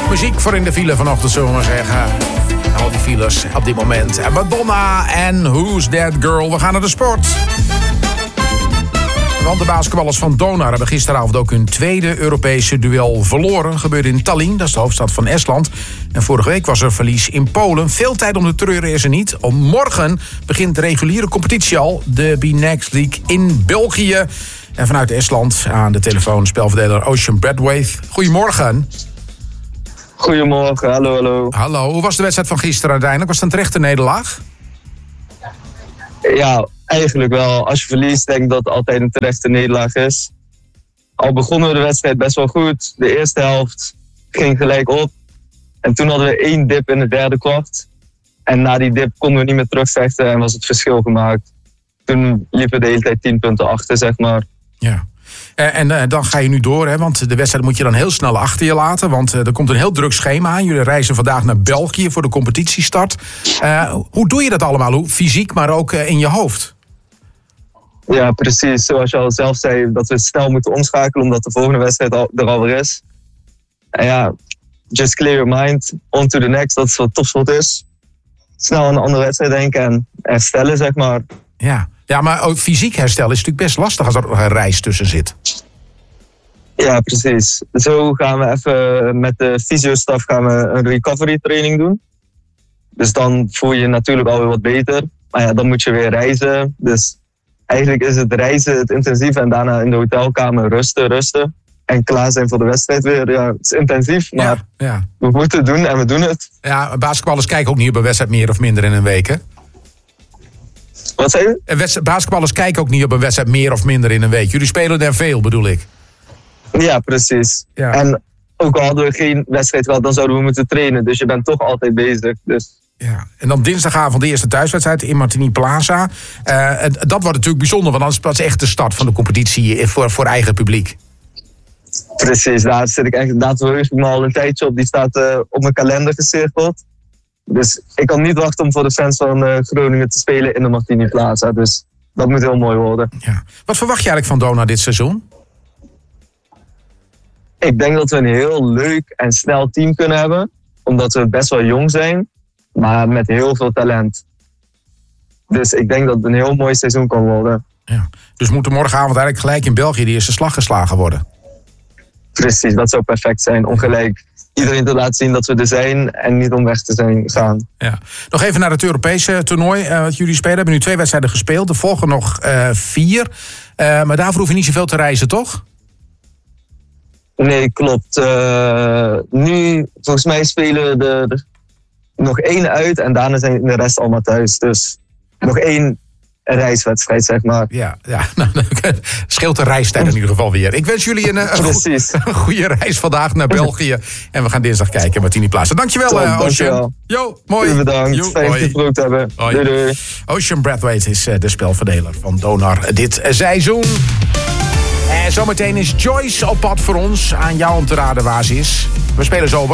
Muziek voor in de file vanochtend, zullen we maar zeggen. Al die files op dit moment. En Madonna en Who's That Girl? We gaan naar de sport. Want de basketballers van Donar hebben gisteravond ook hun tweede Europese duel verloren. Gebeurde in Tallinn, dat is de hoofdstad van Estland. En vorige week was er verlies in Polen. Veel tijd om te treuren is er niet. Morgen begint de reguliere competitie al. De B-Next League in België. En vanuit Estland aan de telefoon spelverdeler Ocean Brathwaite. Goedemorgen. Goedemorgen, hallo. Hallo, hoe was de wedstrijd van gisteren uiteindelijk? Was het een terechte nederlaag? Ja, eigenlijk wel. Als je verliest, denk ik dat het altijd een terechte nederlaag is. Al begonnen we de wedstrijd best wel goed. De eerste helft ging gelijk op. En toen hadden we 1 dip in het derde kwart. En na die dip konden we niet meer terugvechten en was het verschil gemaakt. Toen liepen we de hele tijd 10 punten achter, zeg maar. Ja. En dan ga je nu door, hè? Want de wedstrijd moet je dan heel snel achter je laten. Want er komt een heel druk schema aan. Jullie reizen vandaag naar België voor de competitiestart. Hoe doe je dat allemaal? Hoe fysiek, maar ook in je hoofd? Ja, precies. Zoals je al zelf zei, dat we snel moeten omschakelen omdat de volgende wedstrijd er alweer is. En ja, just clear your mind, on to the next. Dat is wat topsport is. Snel aan een andere wedstrijd denken en herstellen, zeg maar. Ja, maar ook fysiek herstellen is natuurlijk best lastig als er een reis tussen zit. Ja, precies. Zo gaan we even met de fysiostaf een recovery training doen. Dus dan voel je je natuurlijk alweer wat beter. Maar ja, dan moet je weer reizen. Dus eigenlijk is het reizen het intensief en daarna in de hotelkamer rusten. En klaar zijn voor de wedstrijd weer. Ja, het is intensief, maar we moeten het doen en we doen het. Ja, basketballers kijken ook niet op een wedstrijd meer of minder in een week, hè? Wat zei je? Basketballers kijken ook niet op een wedstrijd meer of minder in een week. Jullie spelen er veel, bedoel ik. Ja, precies. Ja. En ook al hadden we geen wedstrijd gehad, dan zouden we moeten trainen. Dus je bent toch altijd bezig. Dus. Ja. En dan dinsdagavond de eerste thuiswedstrijd in Martini Plaza. Dat wordt natuurlijk bijzonder, want dat is echt de start van de competitie voor eigen publiek. Precies, daar zit ik echt. Daar verheug ik me al een tijdje op. Die staat op mijn kalender gecirkeld. Dus ik kan niet wachten om voor de fans van Groningen te spelen in de Martini Plaza. Dus dat moet heel mooi worden. Ja. Wat verwacht je eigenlijk van Donar dit seizoen? Ik denk dat we een heel leuk en snel team kunnen hebben. Omdat we best wel jong zijn, maar met heel veel talent. Dus ik denk dat het een heel mooi seizoen kan worden. Ja. Dus moet er morgenavond eigenlijk gelijk in België de eerste slag geslagen worden? Precies, dat zou perfect zijn. Om gelijk iedereen te laten zien dat we er zijn en niet om weg te zijn gaan. Ja. Nog even naar het Europese toernooi wat jullie spelen. We hebben nu 2 wedstrijden gespeeld. Er volgen nog 4. Maar daarvoor hoef je niet zoveel te reizen, toch? Nee, klopt. Nu, volgens mij spelen we er nog 1 uit en daarna zijn de rest allemaal thuis. Dus nog 1 reiswedstrijd, zeg maar. Ja, nou, scheelt de reistijd in ieder geval weer. Ik wens jullie een goede reis vandaag naar België. En we gaan dinsdag kijken, Martini Plaza. Dankjewel, Ocean. Jo, mooi. Bedankt. Fijn dat je het te hebben. Doei. Ocean Brathwaite is de spelverdeler van Donar dit seizoen. En zometeen is Joyce op pad voor ons. Aan jou om te raden waar ze is. We spelen zo